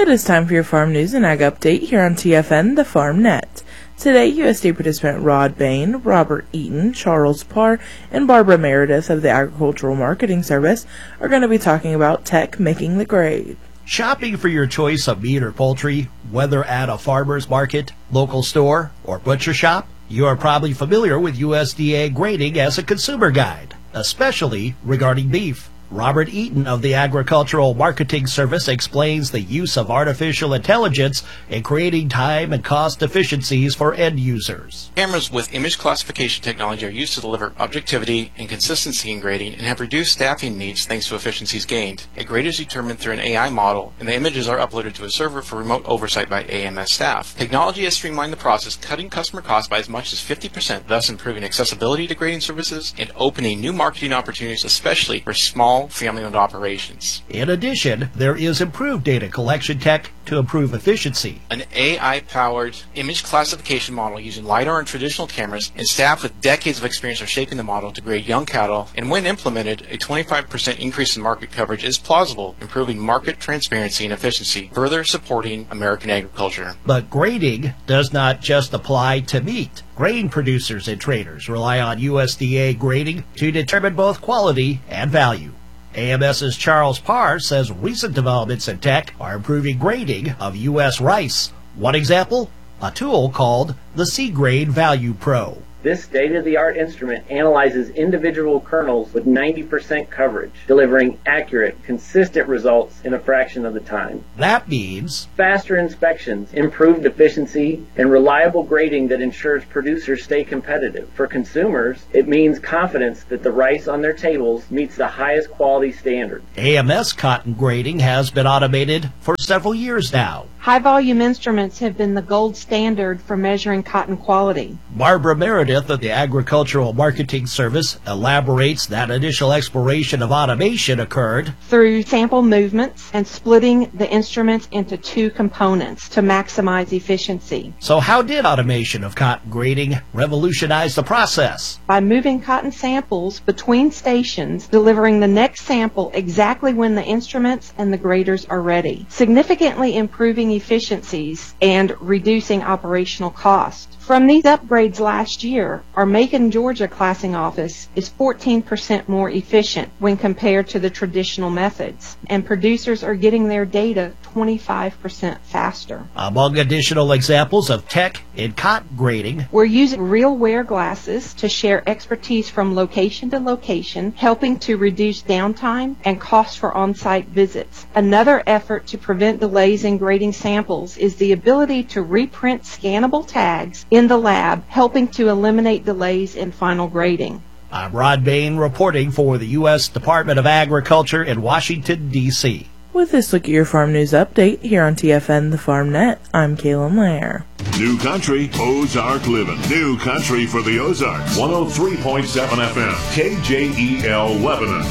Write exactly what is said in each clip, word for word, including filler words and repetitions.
It is time for your Farm News and Ag Update here on T F N, the Farm Net. Today, U S D A participant Rod Bain, Robert Eaton, Charles Parr, and Barbara Meredith of the Agricultural Marketing Service are going to be talking about tech making the grade. Shopping for your choice of meat or poultry, whether at a farmer's market, local store, or butcher shop, you are probably familiar with U S D A grading as a consumer guide, especially regarding beef. Robert Eaton of the Agricultural Marketing Service explains the use of artificial intelligence in creating time and cost efficiencies for end users. Cameras with image classification technology are used to deliver objectivity and consistency in grading and have reduced staffing needs thanks to efficiencies gained. A grade is determined through an A I model, and the images are uploaded to a server for remote oversight by A M S staff. Technology has streamlined the process, cutting customer costs by as much as fifty percent, thus improving accessibility to grading services and opening new marketing opportunities, especially for small family-owned operations. In addition, there is improved data collection tech to improve efficiency. An A I-powered image classification model using LiDAR and traditional cameras, and staff with decades of experience are shaping the model to grade young cattle, and when implemented, a twenty-five percent increase in market coverage is plausible, improving market transparency and efficiency, further supporting American agriculture. But grading does not just apply to meat. Grain producers and traders rely on U S D A grading to determine both quality and value. AMS's Charles Parr says recent developments in tech are improving grading of U S rice. One example, a tool called the C-Grade Value Pro. This state-of-the-art instrument analyzes individual kernels with ninety percent coverage, delivering accurate, consistent results in a fraction of the time. That means faster inspections, improved efficiency, and reliable grading that ensures producers stay competitive. For consumers, it means confidence that the rice on their tables meets the highest quality standards. A M S cotton grading has been automated for several years now. High-volume instruments have been the gold standard for measuring cotton quality. Barbara Meredith of the Agricultural Marketing Service elaborates that initial exploration of automation occurred through sample movements and splitting the instruments into two components to maximize efficiency. So how did automation of cotton grading revolutionize the process? By moving cotton samples between stations, delivering the next sample exactly when the instruments and the graders are ready, significantly improving efficiencies and reducing operational costs. From these upgrades last year, our Macon, Georgia classing office is fourteen percent more efficient when compared to the traditional methods, and producers are getting their data twenty-five percent faster. Among additional examples of tech in cotton grading, we're using real wear glasses to share expertise from location to location, helping to reduce downtime and costs for on-site visits. Another effort to prevent delays in grading samples is the ability to reprint scannable tags in the lab, helping to eliminate delays in final grading. I'm Rod Bain reporting for the U S Department of Agriculture in Washington, D C With this look at your Farm News Update here on T F N, the Farm Net, I'm Kaylin Lair. New Country, Ozark Living. New Country for the Ozarks. one oh three point seven F M, K J E L Lebanon.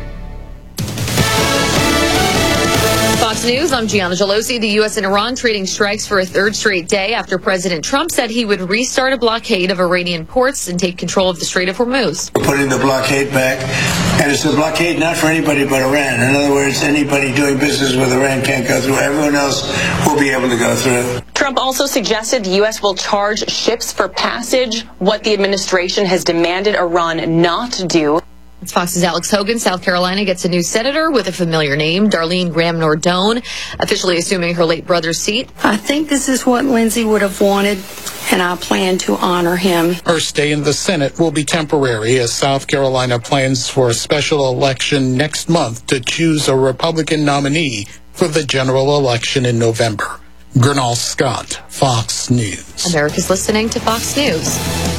Fox News, I'm Gianna Gelosi. The U S and Iran trading strikes for a third straight day after President Trump said he would restart a blockade of Iranian ports and take control of the Strait of Hormuz. We're putting the blockade back, and it's a blockade not for anybody but Iran. In other words, anybody doing business with Iran can't go through. Everyone else will be able to go through. Trump also suggested the U S will charge ships for passage, what the administration has demanded Iran not do. It's Fox's Alex Hogan. South Carolina gets a new senator with a familiar name, Darlene Graham Nordone, officially assuming her late brother's seat. I think this is what Lindsey would have wanted, and I plan to honor him. Her stay in the Senate will be temporary as South Carolina plans for a special election next month to choose a Republican nominee for the general election in November. Gernal Scott, Fox News. America's listening to Fox News.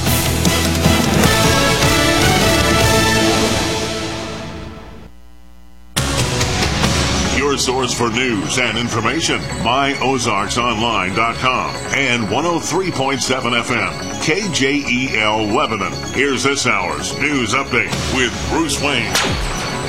Your source for news and information, my ozarks online dot com and one oh three point seven F M, K J E L Lebanon. Here's this hour's news update with Bruce Wayne.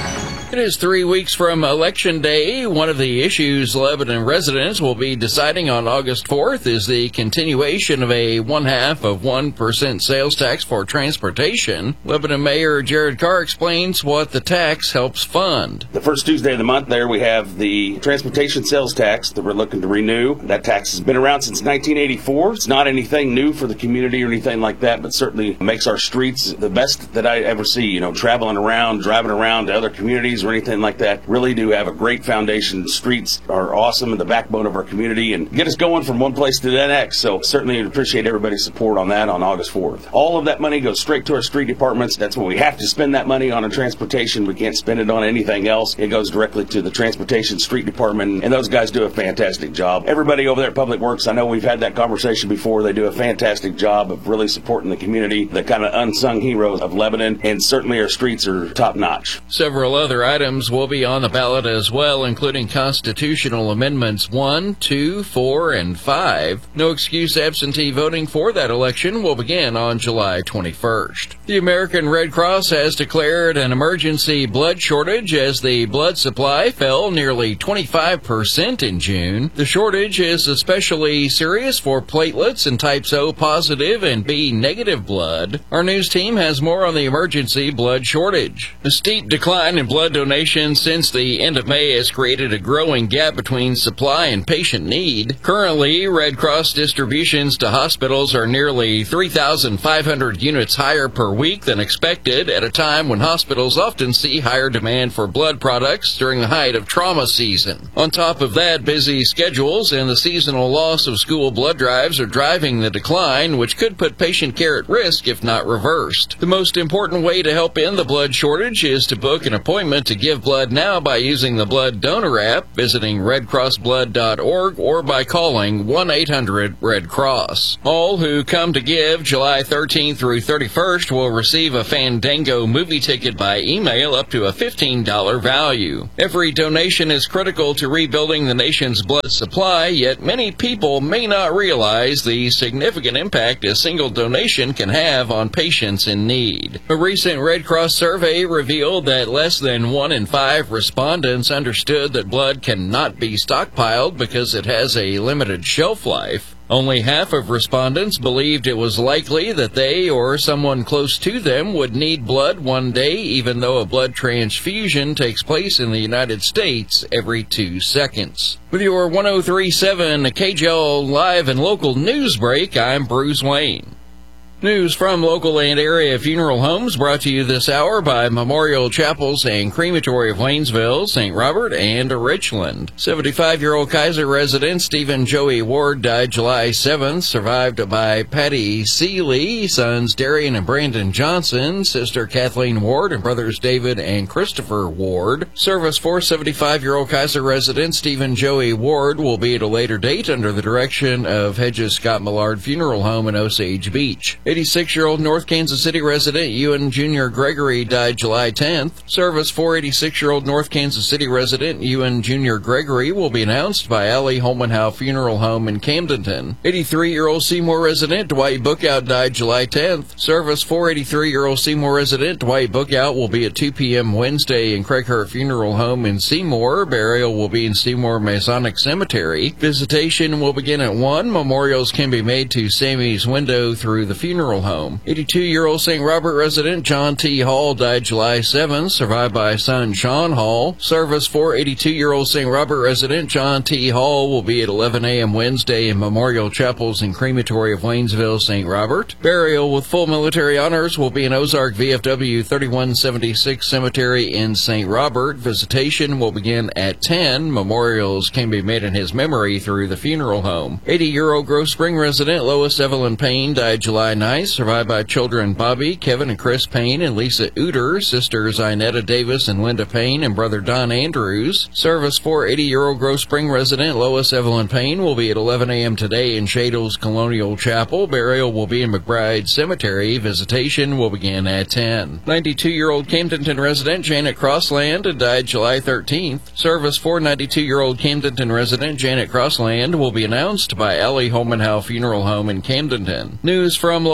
It is three weeks from Election Day. One of the issues Lebanon residents will be deciding on August fourth is the continuation of a one-half of one percent sales tax for transportation. Lebanon Mayor Jared Carr explains what the tax helps fund. The first Tuesday of the month there we have the transportation sales tax that we're looking to renew. That tax has been around since nineteen eighty-four. It's not anything new for the community or anything like that, but certainly makes our streets the best that I ever see. You know, traveling around, driving around to other communities or anything like that, really do have a great foundation. The streets are awesome and the backbone of our community and get us going from one place to the next. So certainly appreciate everybody's support on that on August fourth. All of that money goes straight to our street departments. That's when we have to spend that money on a transportation. We can't spend it on anything else. It goes directly to the transportation street department, and those guys do a fantastic job. Everybody over there at Public Works, I know we've had that conversation before. They do a fantastic job of really supporting the community, the kind of unsung heroes of Lebanon, and certainly our streets are top notch. Several other items will be on the ballot as well, including constitutional amendments one, two, four, and five. No excuse absentee voting for that election will begin on July twenty-first. The American Red Cross has declared an emergency blood shortage as the blood supply fell nearly twenty-five percent in June. The shortage is especially serious for platelets and types O positive and B negative blood. Our news team has more on the emergency blood shortage. The steep decline in blood donations since the end of May has created a growing gap between supply and patient need. Currently, Red Cross distributions to hospitals are nearly three thousand five hundred units higher per week than expected at a time when hospitals often see higher demand for blood products during the height of trauma season. On top of that, busy schedules and the seasonal loss of school blood drives are driving the decline, which could put patient care at risk if not reversed. The most important way to help end the blood shortage is to book an appointment to give blood now by using the Blood Donor app, visiting red cross blood dot org, or by calling one eight hundred red cross. All who come to give July thirteenth through thirty-first will receive a Fandango movie ticket by email up to a fifteen dollars value. Every donation is critical to rebuilding the nation's blood supply, yet many people may not realize the significant impact a single donation can have on patients in need. A recent Red Cross survey revealed that less than one in five respondents understood that blood cannot be stockpiled because it has a limited shelf life. Only half of respondents believed it was likely that they or someone close to them would need blood one day, even though a blood transfusion takes place in the United States every two seconds. With your one oh three point seven K J L live and local news break, I'm Bruce Wayne. News from local and area funeral homes brought to you this hour by Memorial Chapels and Crematory of Waynesville, Saint Robert, and Richland. seventy-five-year-old Kaiser resident Stephen Joey Ward died July seventh, survived by Patty Seeley, sons Darian and Brandon Johnson, sister Kathleen Ward, and brothers David and Christopher Ward. Service for seventy-five-year-old Kaiser resident Stephen Joey Ward will be at a later date under the direction of Hedges Scott Millard Funeral Home in Osage Beach. eighty-six-year-old North Kansas City resident Ewan Junior Gregory died July tenth. Service for eighty-six-year-old North Kansas City resident Ewan Junior Gregory will be announced by Allie Holmanhow Funeral Home in Camdenton. eighty-three-year-old Seymour resident Dwight Bookout died July tenth. Service for eighty-three-year-old Seymour resident Dwight Bookout will be at two p.m. Wednesday in Craighurt Funeral Home in Seymour. Burial will be in Seymour Masonic Cemetery. Visitation will begin at one. Memorials can be made to Sammy's window through the funeral Funeral Home. eighty-two-year-old Saint Robert resident John T. Hall died July seventh, survived by son Sean Hall. Service for eighty-two-year-old Saint Robert resident John T. Hall will be at eleven a.m. Wednesday in Memorial Chapels and Crematory of Waynesville, Saint Robert. Burial with full military honors will be in Ozark V F W thirty-one seventy-six Cemetery in Saint Robert. Visitation will begin at ten. Memorials can be made in his memory through the funeral home. eighty-year-old Grove Spring resident Lois Evelyn Payne died July ninth, survived by children Bobby, Kevin, and Chris Payne, and Lisa Uter, sisters Inetta Davis and Linda Payne, and brother Don Andrews. Service for eighty-year-old Grove Spring resident Lois Evelyn Payne will be at eleven a.m. today in Shadles Colonial Chapel. Burial will be in McBride Cemetery. Visitation will begin at ten. ninety-two-year-old Camdenton resident Janet Crossland died July thirteenth. Service for ninety-two-year-old Camdenton resident Janet Crossland will be announced by Allie Holmanhow Funeral Home in Camdenton. News from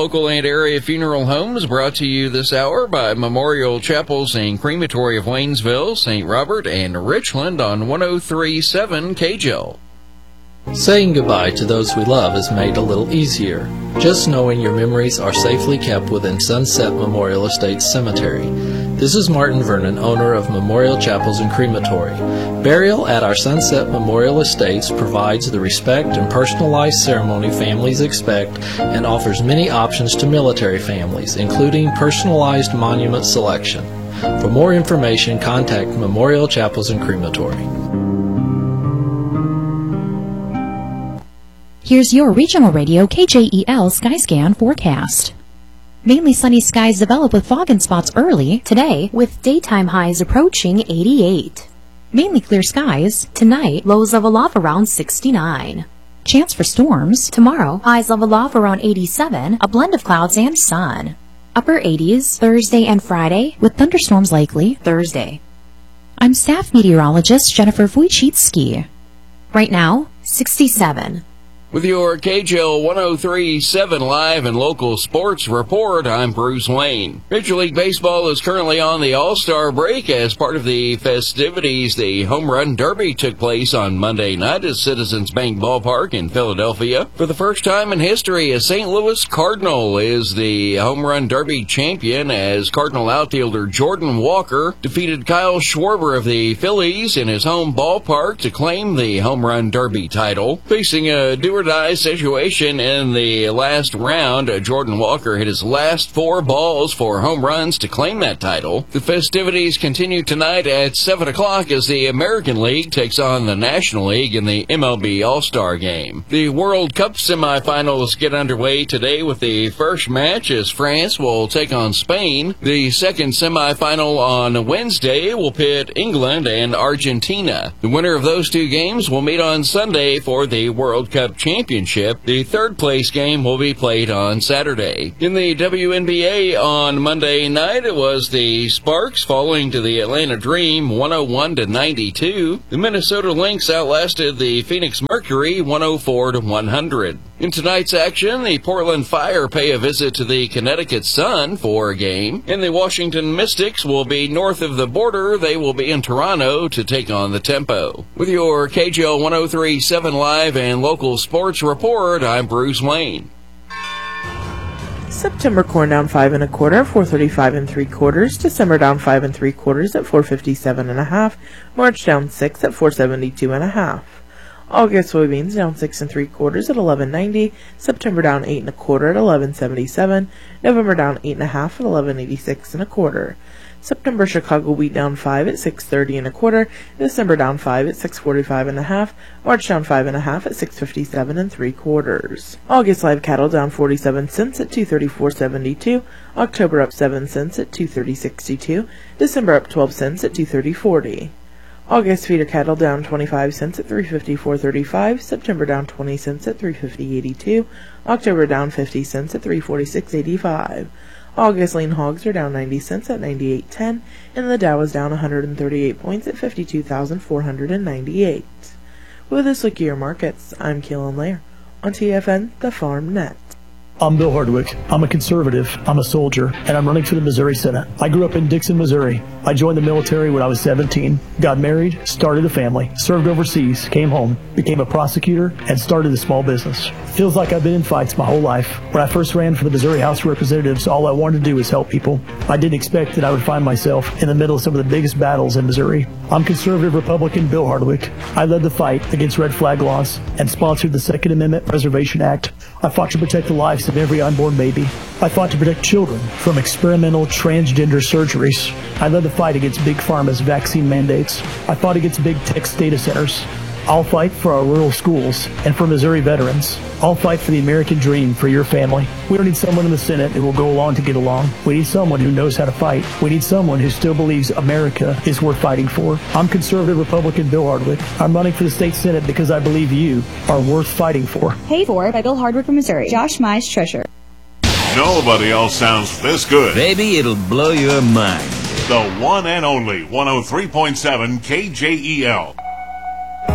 local and area funeral homes brought to you this hour by Memorial Chapels and Crematory of Waynesville, Saint Robert, and Richland on one oh three point seven K J L. Saying goodbye to those we love is made a little easier, just knowing your memories are safely kept within Sunset Memorial Estates Cemetery. This is Martin Vernon, owner of Memorial Chapels and Crematory. Burial at our Sunset Memorial Estates provides the respect and personalized ceremony families expect and offers many options to military families, including personalized monument selection. For more information, contact Memorial Chapels and Crematory. Here's your regional radio K J E L Skyscan forecast. Mainly sunny skies develop with fog and spots early today, with daytime highs approaching eighty-eight. Mainly clear skies tonight, lows level off around sixty-nine. Chance for storms tomorrow, highs level off around eighty-seven, a blend of clouds and sun. Upper eighties Thursday and Friday, with thunderstorms likely Thursday. I'm staff meteorologist Jennifer Wojcicki. Right now, sixty-seven. With your K J L one oh three point seven live and local sports report, I'm Bruce Wayne. Major League Baseball is currently on the All-Star break. As part of the festivities, the Home Run Derby took place on Monday night at Citizens Bank Ballpark in Philadelphia. For the first time in history, a Saint Louis Cardinal is the Home Run Derby champion, as Cardinal outfielder Jordan Walker defeated Kyle Schwarber of the Phillies in his home ballpark to claim the Home Run Derby title. Facing a do die situation in the last round, Jordan Walker hit his last four balls for home runs to claim that title. The festivities continue tonight at seven o'clock as the American League takes on the National League in the M L B All-Star Game. The World Cup semifinals get underway today with the first match as France will take on Spain. The second semifinal on Wednesday will pit England and Argentina. The winner of those two games will meet on Sunday for the World Cup Championship. Championship. The third place game will be played on Saturday. In the W N B A on Monday night, it was the Sparks falling to the Atlanta Dream one oh one to ninety-two. The Minnesota Lynx outlasted the Phoenix Mercury one oh four to one hundred. In tonight's action, the Portland Fire pay a visit to the Connecticut Sun for a game, and the Washington Mystics will be north of the border. They will be in Toronto to take on the Tempo. With your K J L one oh three point seven live and local sports report, I'm Bruce Wayne. September corn down five and a quarter, four thirty-five and three quarters. December down five and three quarters at four fifty-seven and a half. March down six at four seventy-two and a half. August soybeans down six and three quarters at eleven ninety. September down eight and a quarter at eleven seventy-seven. November down eight and a half at eleven eighty-six and a quarter. September Chicago wheat down five at six thirty and a quarter. December down five at six forty-five and a half. March down five and a half at six fifty-seven and three quarters. August live cattle down forty-seven cents at two thirty-four seventy-two. October up seven cents at two thirty sixty-two. December up twelve cents at two thirty forty. August feeder cattle down twenty-five cents at three fifty-four thirty-five. September down twenty cents at three fifty eighty-two. October down fifty cents at three forty-six eighty-five. August lean hogs are down ninety cents at ninety-eight ten, and the Dow is down one hundred thirty-eight points at fifty-two thousand four hundred ninety-eight. With this look at your markets, I'm Keelan Lair on T F N, the Farm Net. I'm Bill Hardwick. I'm a conservative, I'm a soldier, and I'm running for the Missouri Senate. I grew up in Dixon, Missouri. I joined the military when I was seventeen, got married, started a family, served overseas, came home, became a prosecutor, and started a small business. Feels like I've been in fights my whole life. When I first ran for the Missouri House of Representatives, all I wanted to do was help people. I didn't expect that I would find myself in the middle of some of the biggest battles in Missouri. I'm conservative Republican Bill Hardwick. I led the fight against red flag laws and sponsored the Second Amendment Preservation Act. I fought to protect the lives of every unborn baby. I fought to protect children from experimental transgender surgeries. I led the fight against Big Pharma's vaccine mandates. I fought against big tech data centers. I'll fight for our rural schools and for Missouri veterans. I'll fight for the American dream for your family. We don't need someone in the Senate who will go along to get along. We need someone who knows how to fight. We need someone who still believes America is worth fighting for. I'm conservative Republican Bill Hardwick. I'm running for the state Senate because I believe you are worth fighting for. Paid for by Bill Hardwick from Missouri. Josh Mize, Treasurer. Nobody else sounds this good. Baby, it'll blow your mind. The one and only one oh three point seven K J E L.